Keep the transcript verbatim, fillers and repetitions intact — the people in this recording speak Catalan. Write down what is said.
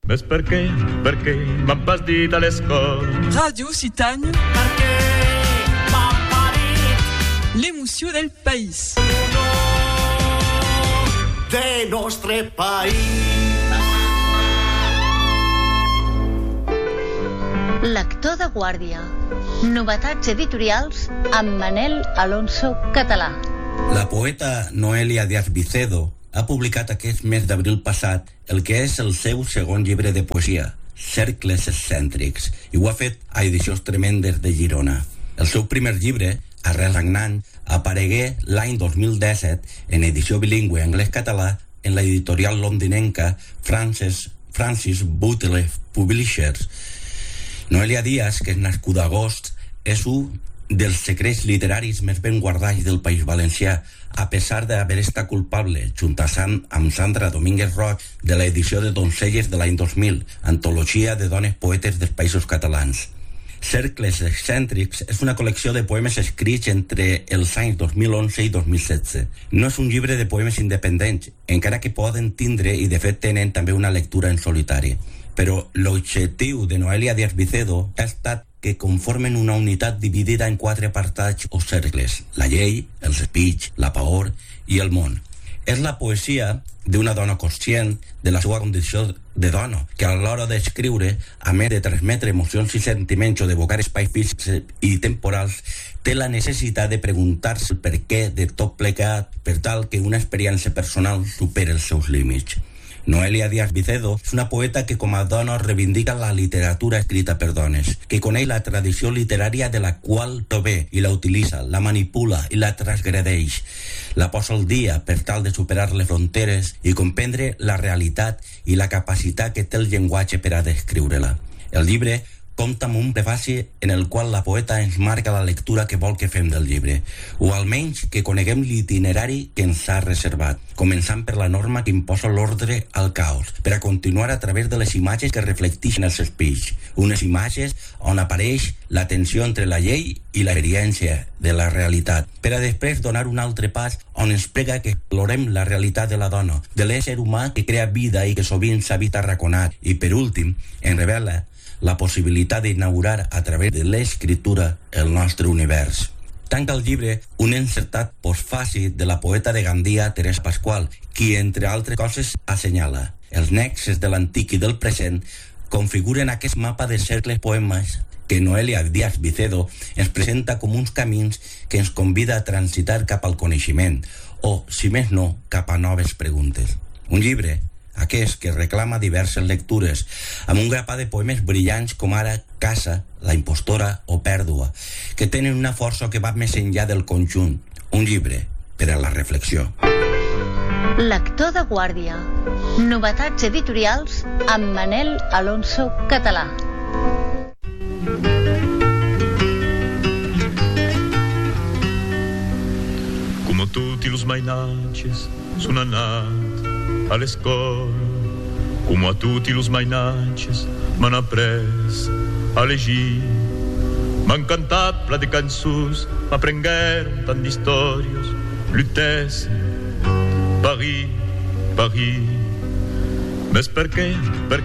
Ves per què? Perquè m'han pas dit a l'escola. Radio Citània. Perquè m'han parit. L'emoció del país. Del nostre país. Lector de guàrdia. Novetats editorials amb Manel Alonso Català. La poeta Noelia Díaz Vicedo ha publicat aquest mes d'abril passat el que és el seu segon llibre de poesia, Cercles excèntrics, i ho ha fet a Edicions Tremendes de Girona. El seu primer llibre, Arrel Sagnant, aparegué l'any dos mil disset en edició bilingüe anglès-català en l'editorial londinenca Francis, Francis Butler Publishers. Noelia Díaz, que és nascuda a agost, és un dels secrets literaris més ben guardats del País Valencià, a pesar d'haver estat culpable, junt amb Sandra Domínguez Roig, de l'edició de Doncelles de l'any dos mil, antologia de dones poetes dels Països Catalans. Cercles excèntrics és una col·lecció de poemes escrits entre els anys dos mil onze i dos mil setze. No és un llibre de poemes independents, encara que poden tindre i de fet tenen també una lectura en solitari. Però l'objectiu de Noelia Díaz Vicedo ha estat que conformen una unitat dividida en quatre apartats o cercles: la llei, el speech, la paor i el món. És la poesia d'una dona conscient de la seva condició de dona, que a l'hora d'escriure, a més de transmetre emocions i sentiments o d'evocar espais físics i temporals, té la necessitat de preguntar-se el per què de tot plegat per tal que una experiència personal superi els seus límits. Noelia Díaz Vicedo és una poeta que com a dona reivindica la literatura escrita per dones, que coneix la tradició literària de la qual prové i la utilitza, la manipula i la transgredeix. La posa al dia per tal de superar les fronteres i comprendre la realitat i la capacitat que té el llenguatge per a descriure-la. El llibre compta amb un prefaci en el qual la poeta ens marca la lectura que vol que fem del llibre, o almenys que coneguem l'itinerari que ens ha reservat, començant per la norma que imposa l'ordre al caos, per a continuar a través de les imatges que reflecteixen els espills, unes imatges on apareix la tensió entre la llei i l'experiència de la realitat, per a després donar un altre pas on ens prega que explorem la realitat de la dona, de l'ésser humà que crea vida i que sovint s'ha vist arraconat, i per últim, en revela la possibilitat d'inaugurar a través de l'escriptura el nostre univers. Tanca el llibre un encertat postfaci de la poeta de Gandia, Teresa Pasqual, qui, entre altres coses, assenyala: els nexes de l'antic i del present configuren aquest mapa de cercles poemes que Noelia Díaz Vicedo ens presenta com uns camins que ens convida a transitar cap al coneixement, o, si més no, cap a noves preguntes. Un llibre, aquest que reclama diverses lectures, amb un grapat de poemes brillants com ara Casa, La impostora o Pèrdua, que tenen una força que va més enllà del conjunt. Un llibre per a la reflexió. Lector de guàrdia. Novetats editorials amb Manel Alonso Català. Come tutti los mainances sono nati a l'escola, come a tutti los mainances m'han après a llegir, m'han cantat pla de cançons, m'aprengueren tant d'històries, Lutècia, Paris, Paris. Ves per què? Per